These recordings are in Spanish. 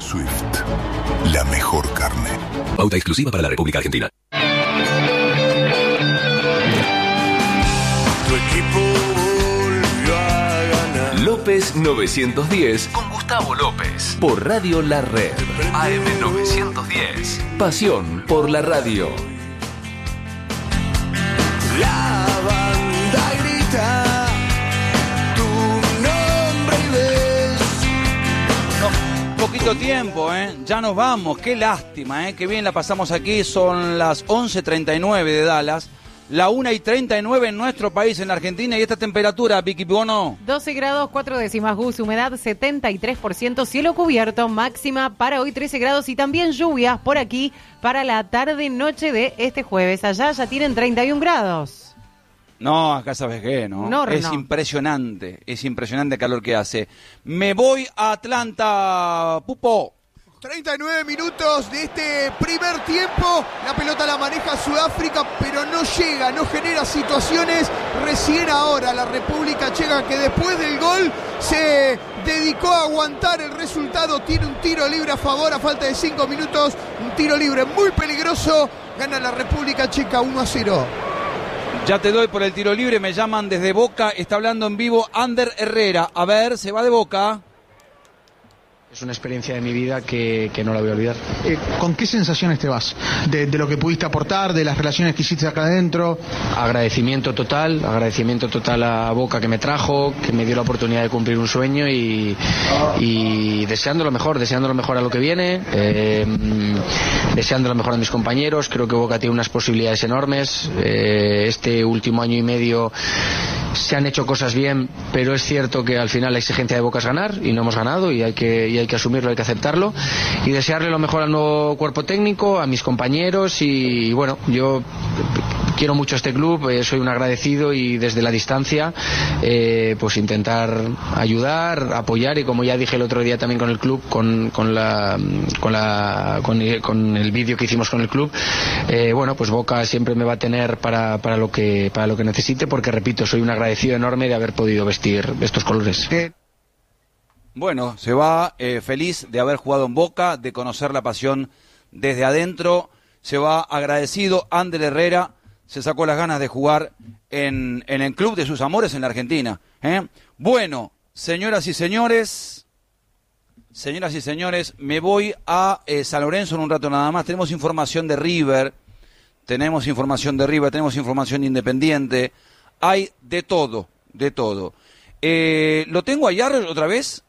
Swift, la mejor carne. Pauta exclusiva para la República Argentina. Tu equipo volvió a ganar. López 910 con Gustavo López por Radio La Red. AM 910. Pasión por la radio. La banda grita tu nombre y ves. Poquito tiempo, ya nos vamos, qué lástima, qué bien la pasamos aquí, son las 11:39 de Dallas, la 1:39 en nuestro país, en la Argentina, y esta temperatura, Vicky Bono. 12 grados, 4 décimas Gus, humedad 73%, cielo cubierto, máxima para hoy 13 grados y también lluvias por aquí para la tarde-noche de este jueves. Allá ya tienen 31 grados. No, acá sabes qué, ¿no? No, es impresionante el calor que hace. Me voy a Atlanta, Pupo. 39 minutos de este primer tiempo, la pelota la maneja Sudáfrica, pero no llega, no genera situaciones. Recién ahora la República Checa, que después del gol se dedicó a aguantar el resultado, tiene un tiro libre a favor a falta de 5 minutos, un tiro libre muy peligroso, gana la República Checa 1-0. Ya te doy por el tiro libre, me llaman desde Boca, está hablando en vivo Ander Herrera. A ver, se va de Boca. Es una experiencia de mi vida que no la voy a olvidar. ¿Con qué sensaciones te vas? De lo que pudiste aportar, de las relaciones que hiciste acá adentro. Agradecimiento total a Boca que me trajo, que me dio la oportunidad de cumplir un sueño y deseando lo mejor a lo que viene, deseando lo mejor a mis compañeros. Creo que Boca tiene unas posibilidades enormes. Este último año y medio se han hecho cosas bien, pero es cierto que al final la exigencia de Boca es ganar y no hemos ganado y hay que asumirlo, hay que aceptarlo y desearle lo mejor al nuevo cuerpo técnico, a mis compañeros y bueno, yo quiero mucho este club, soy un agradecido y desde la distancia pues intentar ayudar, apoyar y como ya dije el otro día también con el club, con el vídeo que hicimos con el club, bueno, pues Boca siempre me va a tener para lo que necesite porque repito, soy un agradecido enorme de haber podido vestir estos colores. Bueno, se va feliz de haber jugado en Boca, de conocer la pasión desde adentro, se va agradecido. Ander Herrera se sacó las ganas de jugar en el club de sus amores en la Argentina. Bueno, señoras y señores, me voy a San Lorenzo en un rato nada más. Tenemos información de River, tenemos información de Independiente, hay de todo. Lo tengo a Yarroch otra vez.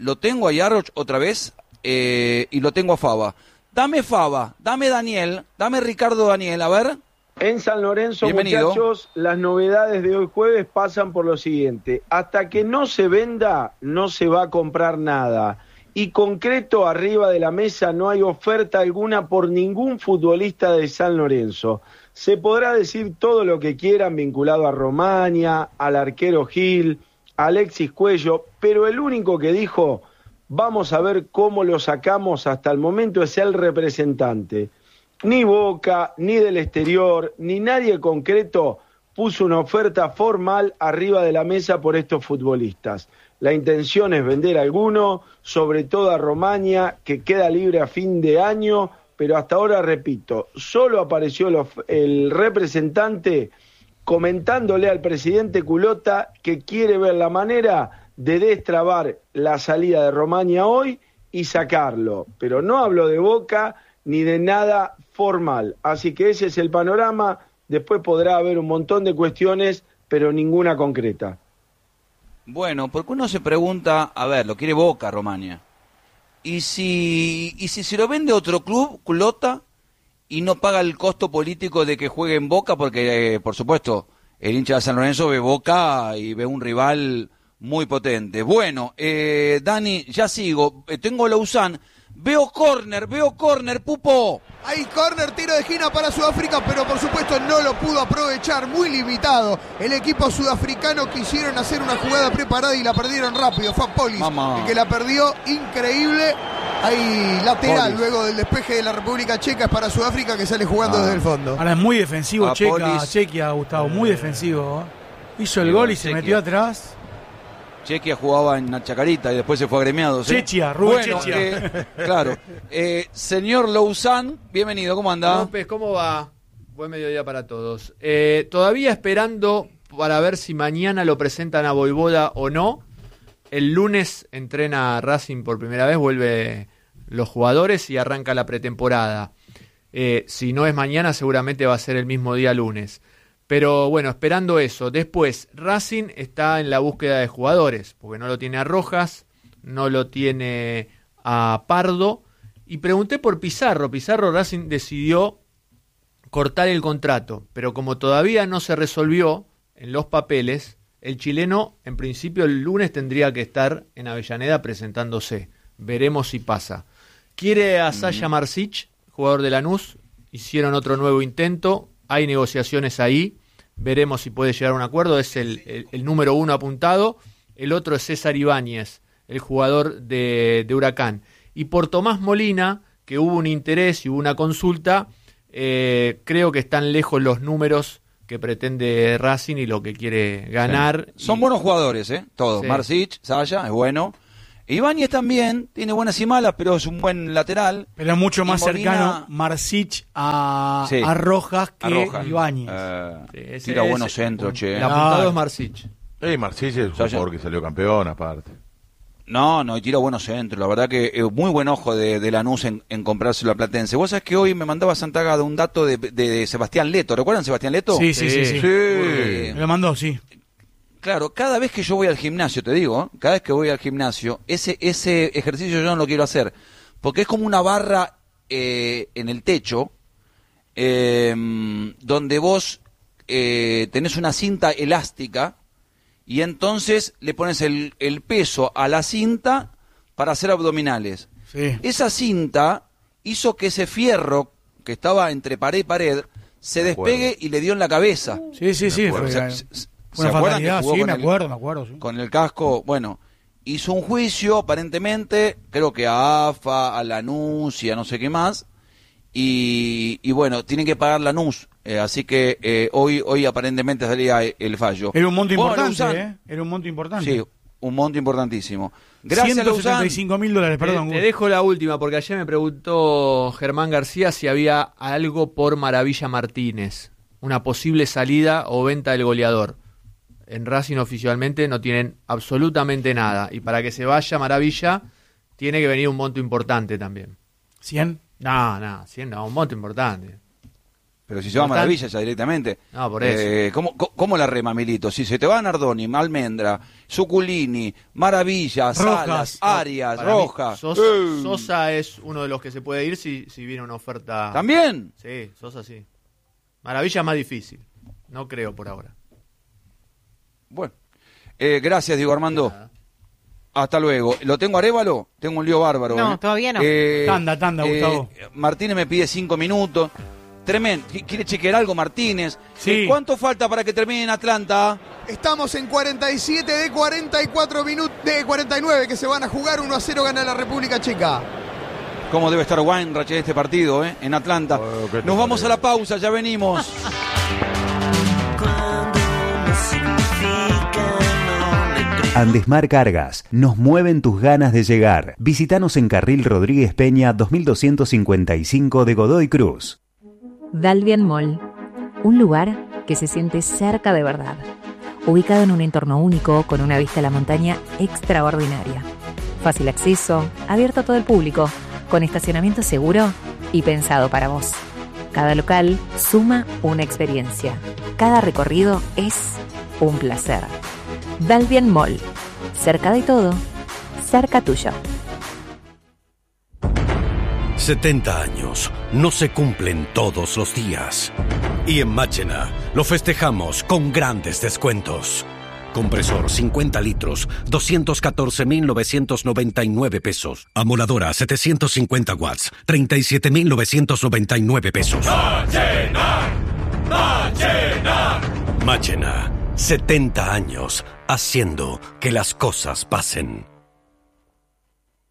Y lo tengo a Fava. Dame Fava, dame Daniel, dame Ricardo Daniel, a ver. En San Lorenzo, bienvenido. Muchachos, las novedades de hoy jueves pasan por lo siguiente. Hasta que no se venda, no se va a comprar nada. Y concreto, arriba de la mesa no hay oferta alguna por ningún futbolista de San Lorenzo. Se podrá decir todo lo que quieran vinculado a Romaña, al arquero Gil, Alexis Cuello, pero el único que dijo, vamos a ver cómo lo sacamos hasta el momento, es el representante. Ni Boca, ni del exterior, ni nadie concreto puso una oferta formal arriba de la mesa por estos futbolistas. La intención es vender a alguno, sobre todo a Romaña, que queda libre a fin de año, pero hasta ahora, repito, solo apareció el representante comentándole al presidente Culota que quiere ver la manera de destrabar la salida de Romaña hoy y sacarlo, pero no habló de Boca ni de nada formal, así que ese es el panorama. Después podrá haber un montón de cuestiones, pero ninguna concreta. Bueno, porque uno se pregunta, a ver, lo quiere Boca, Romaña, y si se lo vende otro club, Culota, y no paga el costo político de que juegue en Boca, porque, por supuesto, el hincha de San Lorenzo ve Boca y ve un rival muy potente. Bueno, Dani, ya sigo, tengo Lausanne, veo córner, Pupo. Hay córner, tiro de esquina para Sudáfrica, pero por supuesto no lo pudo aprovechar, muy limitado. El equipo sudafricano quisieron hacer una jugada preparada y la perdieron rápido. Fue Polis el que la perdió, increíble. Hay lateral luego del despeje de la República Checa, es para Sudáfrica que sale jugando desde el fondo. Ahora es muy defensivo Chequia, Gustavo, muy defensivo. Hizo el gol y se metió atrás. Chequia jugaba en Chacarita y después se fue agremiado. ¿sí? Chechia, Rubén Chechia. Claro. Señor Louzán, bienvenido, ¿cómo anda? López, ¿cómo va? Buen mediodía para todos. Todavía esperando para ver si mañana lo presentan a Vojvoda o no. El lunes entrena Racing por primera vez, vuelve los jugadores y arranca la pretemporada. Si no es mañana, seguramente va a ser el mismo día lunes. Pero bueno, esperando eso. Después, Racing está en la búsqueda de jugadores, porque no lo tiene a Rojas, no lo tiene a Pardo. Y pregunté por Pizarro. Pizarro, Racing decidió cortar el contrato, pero como todavía no se resolvió en los papeles, el chileno en principio el lunes tendría que estar en Avellaneda presentándose. Veremos si pasa. Quiere a Sasha Marsic, jugador de Lanús. Hicieron otro nuevo intento. Hay negociaciones ahí. Veremos si puede llegar a un acuerdo. Es el número 1 apuntado. El otro es César Ibáñez, el jugador de Huracán. Y por Tomás Molina, que hubo un interés y hubo una consulta, creo que están lejos los números que pretende Racing y lo que quiere ganar. Sí. Son buenos jugadores, todos. Sí. Marsic, Sasha, es bueno. Ibáñez también, tiene buenas y malas, pero es un buen lateral. Pero es mucho más cercano Marsic a Rojas que Ibáñez. Tira buenos centros, che. El apuntado es Marsic. Marsic es un jugador que salió campeón, aparte. No, y tira buenos centros. La verdad que muy buen ojo de Lanús en comprárselo a Platense. Vos sabés que hoy me mandaba Santagada un dato de Sebastián Leto. ¿Recuerdan Sebastián Leto? Sí. Me lo mandó, sí. Claro, cada vez que yo voy al gimnasio, te digo, cada vez que voy al gimnasio, ese ejercicio yo no lo quiero hacer. Porque es como una barra en el techo, donde vos tenés una cinta elástica, y entonces le pones el peso a la cinta para hacer abdominales. Sí. Esa cinta hizo que ese fierro que estaba entre pared y pared se despegue y le dio en la cabeza. Sí. ¿Se acuerdan que jugó me acuerdo. Sí. Con el casco? Bueno, hizo un juicio aparentemente, creo que a AFA, a Lanús y a no sé qué más. Y bueno, tienen que pagar Lanús. Así que hoy aparentemente salía el fallo. Era un monto importante, Era un monto importante. Sí, un monto importantísimo. Gracias, $175.000, perdón. Te dejo la última, porque ayer me preguntó Germán García si había algo por Maravilla Martínez. Una posible salida o venta del goleador. En Racing oficialmente no tienen absolutamente nada. Y para que se vaya Maravilla, tiene que venir un monto importante también. ¿100? No, 100 no, un monto importante. Pero si se va a Maravilla ya directamente. No, por eso. ¿Cómo la rema, Milito? Si se te va Nardoni, Almendra, Zuculini, Maravilla, Rojas, Salas, Arias, Rojas. Sosa es uno de los que se puede ir si viene una oferta. ¿También? Sí, Sosa sí. Maravilla es más difícil. No creo por ahora. Bueno. Gracias, Diego Armando. Hasta luego. ¿Lo tengo a Arévalo? Tengo un lío bárbaro. No, todavía no. Tanda, Gustavo. Martínez me pide 5 minutos. Tremendo. ¿Quiere chequear algo, Martínez? Sí. ¿Cuánto falta para que termine en Atlanta? Estamos en 47 de 44 minutos, de 49 que se van a jugar. 1-0 gana la República Checa. ¿Cómo debe estar Weinreich en este partido, en Atlanta? Nos vamos a la pausa, ya venimos. Andesmar Cargas, nos mueven tus ganas de llegar. Visítanos en Carril Rodríguez Peña 2255 de Godoy Cruz. Dalvian Mall, un lugar que se siente cerca de verdad, ubicado en un entorno único con una vista a la montaña extraordinaria, fácil acceso, abierto a todo el público, con estacionamiento seguro y pensado para vos. Cada local suma una experiencia, cada recorrido es un placer. Dalvian Mall, cerca de todo, cerca tuyo. 70 años no se cumplen todos los días. Y en Máchena lo festejamos con grandes descuentos. Compresor 50 litros, 214.999 pesos. Amoladora 750 watts, 37.999 pesos. ¡Máchena! ¡Máchena! Máchena, 70 años haciendo que las cosas pasen.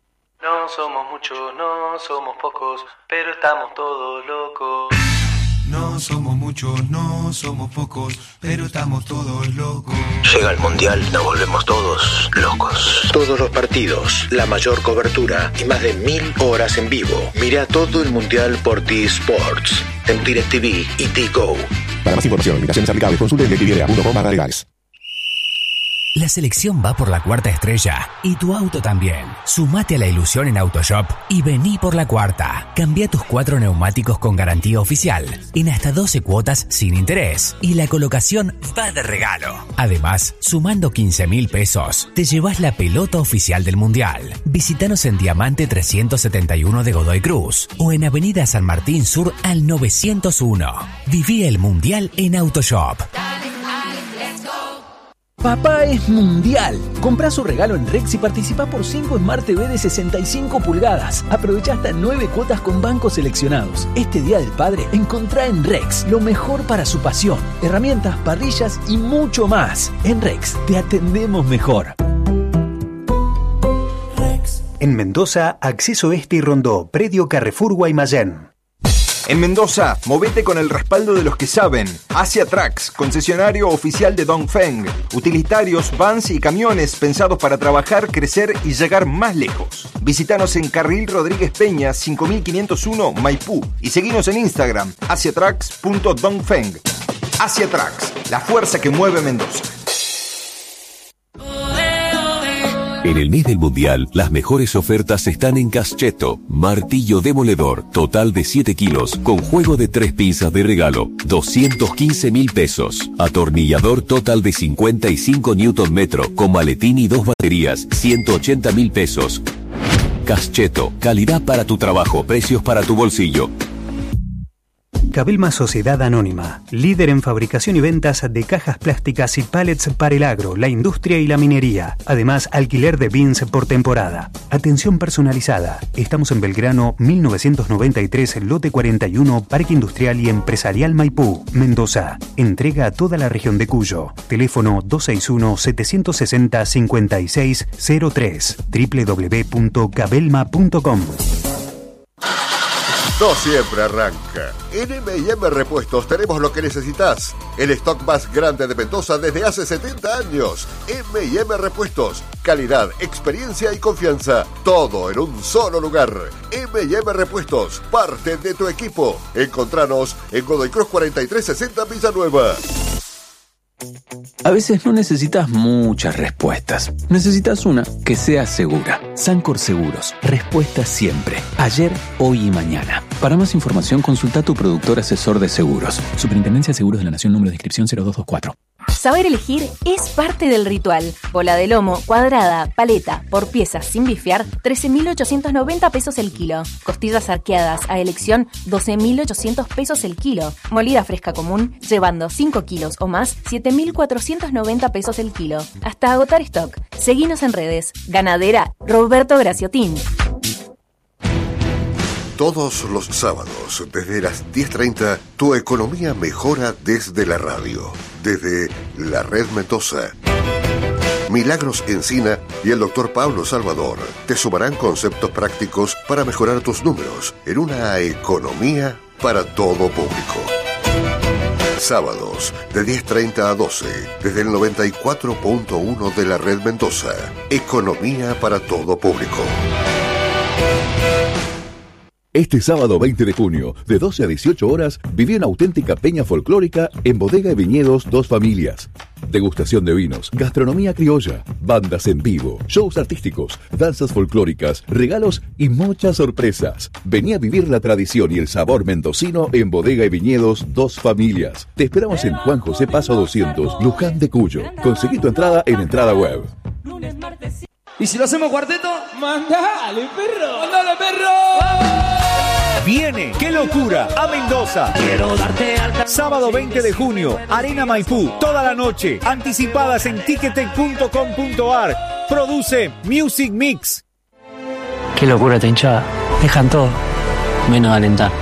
No somos muchos, no somos pocos, pero estamos todos locos. No somos muchos, no somos pocos, pero estamos todos locos. Llega el Mundial, nos volvemos todos locos. Todos los partidos, la mayor cobertura y más de 1000 horas en vivo. Mira todo el Mundial por T-Sports, en DirecTV y T-Go. Para más información, limitaciones aplicables, consulte directv.com/legales. La selección va por la cuarta estrella y tu auto también. Sumate a la ilusión en Autoshop y vení por la cuarta. Cambia tus 4 neumáticos con garantía oficial en hasta 12 cuotas sin interés y la colocación va de regalo. Además, sumando 15.000 pesos, te llevas la pelota oficial del Mundial. Visítanos en Diamante 371 de Godoy Cruz o en Avenida San Martín Sur al 901. Viví el Mundial en Autoshop. Papá es mundial. Comprá su regalo en Rex y participa por 5 Smart TV de 65 pulgadas. Aprovecha hasta 9 cuotas con bancos seleccionados. Este Día del Padre, encontrá en Rex lo mejor para su pasión. Herramientas, parrillas y mucho más. En Rex te atendemos mejor. En Mendoza, Acceso Este y Rondó, Predio Carrefour Guaymallén. En Mendoza, movete con el respaldo de los que saben. Asia Trucks, concesionario oficial de Dongfeng. Utilitarios, vans y camiones pensados para trabajar, crecer y llegar más lejos. Visítanos en Carril Rodríguez Peña, 5501, Maipú. Y seguinos en Instagram, asiatrucks.dongfeng. Asia Trucks, la fuerza que mueve Mendoza. En el mes del Mundial, las mejores ofertas están en Cascheto. Martillo demoledor, total de 7 kilos, con juego de 3 pinzas de regalo, 215.000 pesos. Atornillador total de 55 Nm, con maletín y 2 baterías, 180.000 pesos. Cascheto, calidad para tu trabajo, precios para tu bolsillo. Cabelma Sociedad Anónima, líder en fabricación y ventas de cajas plásticas y pallets para el agro, la industria y la minería. Además, alquiler de bins por temporada. Atención personalizada. Estamos en Belgrano, 1993, lote 41, Parque Industrial y Empresarial Maipú, Mendoza. Entrega a toda la región de Cuyo. Teléfono 261-760-5603. www.cabelma.com. No siempre arranca. En M&M Repuestos tenemos lo que necesitas. El stock más grande de Mendoza desde hace 70 años. M&M Repuestos. Calidad, experiencia y confianza. Todo en un solo lugar. M&M Repuestos. Parte de tu equipo. Encontranos en Godoy Cruz 4360 Villanueva. A veces no necesitas muchas respuestas. Necesitas una que sea segura. Sancor Seguros. Respuestas siempre. Ayer, hoy y mañana. Para más información, consulta a tu productor asesor de seguros. Superintendencia de Seguros de la Nación, número de inscripción 0224. Saber elegir es parte del ritual. Bola de lomo, cuadrada, paleta, por piezas sin bifear, 13.890 pesos el kilo. Costillas arqueadas a elección, 12.800 pesos el kilo. Molida fresca común, llevando 5 kilos o más, 7.490 pesos el kilo. Hasta agotar stock. Seguinos en redes. Ganadera Roberto Graciotín. Todos los sábados, desde las 10:30, tu economía mejora desde la radio, desde la Red Mendoza. Milagros Encina y el Dr. Pablo Salvador te sumarán conceptos prácticos para mejorar tus números en una economía para todo público. Sábados, de 10:30 a 12, desde el 94.1 de la Red Mendoza. Economía para todo público. Este sábado 20 de junio, de 12 a 18 horas, viví una auténtica peña folclórica en Bodega y Viñedos Dos Familias. Degustación de vinos, gastronomía criolla, bandas en vivo, shows artísticos, danzas folclóricas, regalos y muchas sorpresas. Vení a vivir la tradición y el sabor mendocino en Bodega y Viñedos Dos Familias. Te esperamos en Juan José Paso 200, Luján de Cuyo. Conseguí tu entrada en Entrada Web. ¿Y si lo hacemos cuarteto? ¡Mandale, perro! ¡Mandale, perro! Viene, qué locura, a Mendoza. Quiero darte alta. Sábado 20 de junio, Arena Maipú, toda la noche. Anticipadas en ticketek.com.ar. Produce Music Mix. Qué locura esta hinchada. Dejan todo, menos alentar.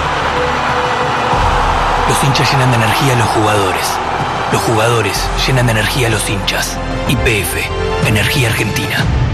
Los hinchas llenan de energía a los jugadores. Los jugadores llenan de energía a los hinchas. YPF, Energía Argentina.